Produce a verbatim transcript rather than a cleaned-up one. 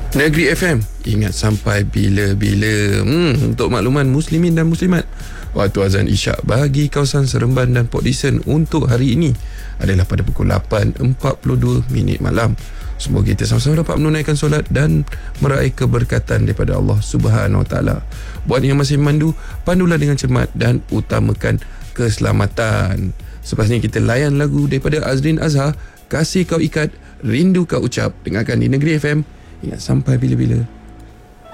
Negeri F M, ingat sampai bila-bila. hmm, Untuk makluman muslimin dan muslimat, waktu azan isyak bagi kawasan Seremban dan Port Dickson untuk hari ini adalah pada pukul lapan empat puluh dua minit malam. Semoga kita sama-sama dapat menunaikan solat dan meraih keberkatan daripada Allah Subhanahu Wa Taala. Buat yang masih memandu, pandulah dengan cermat dan utamakan keselamatan. Selepas ni kita layan lagu daripada Azrin Azhar, Kasih Kau Ikat, Rindu Kau Ucap. Dengarkan di Negeri F M. Ingat sampai bila-bila.